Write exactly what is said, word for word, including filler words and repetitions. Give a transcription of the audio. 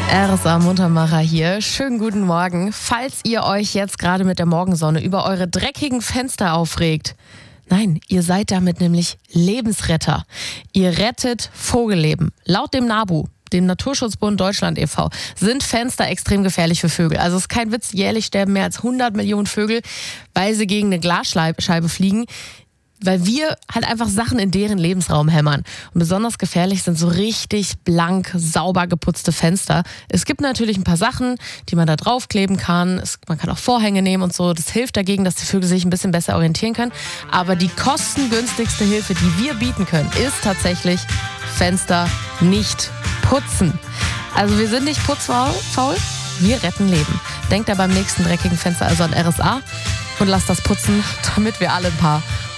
R S A Muntermacher hier. Schönen guten Morgen. Falls ihr euch jetzt gerade mit der Morgensonne über eure dreckigen Fenster aufregt, nein, ihr seid damit nämlich Lebensretter. Ihr rettet Vogelleben. Laut dem NABU, dem Naturschutzbund Deutschland e V, sind Fenster extrem gefährlich für Vögel. Also es ist kein Witz, jährlich sterben mehr als hundert Millionen Vögel, weil sie gegen eine Glasscheibe fliegen, weil wir halt einfach Sachen in deren Lebensraum hämmern. Und besonders gefährlich sind so richtig blank, sauber geputzte Fenster. Es gibt natürlich ein paar Sachen, die man da draufkleben kann. Es, man kann auch Vorhänge nehmen und so. Das hilft dagegen, dass die Vögel sich ein bisschen besser orientieren können. Aber die kostengünstigste Hilfe, die wir bieten können, ist tatsächlich Fenster nicht putzen. Also wir sind nicht putzfaul, wir retten Leben. Denkt da beim nächsten dreckigen Fenster also an R S A und lasst das putzen, damit wir alle ein paar